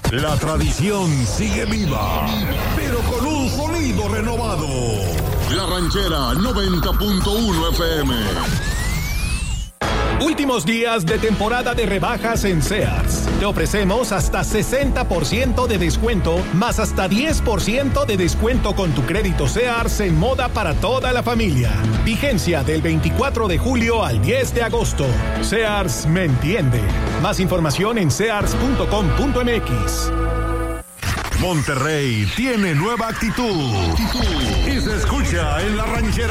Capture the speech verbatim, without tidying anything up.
La tradición sigue viva, pero con un sonido renovado. La Ranchera noventa punto uno F M. Últimos días de temporada de rebajas en Sears. Te ofrecemos hasta sesenta por ciento de descuento, más hasta diez por ciento de descuento con tu crédito Sears en moda para toda la familia. Vigencia del veinticuatro de julio al diez de agosto. Sears me entiende. Más información en sears punto com punto m x. Monterrey tiene nueva actitud y se escucha en La Ranchera.